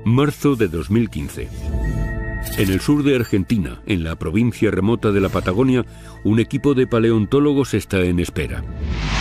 Marzo de 2015. En el sur de Argentina, en la provincia remota de la Patagonia, un equipo de paleontólogos está en espera.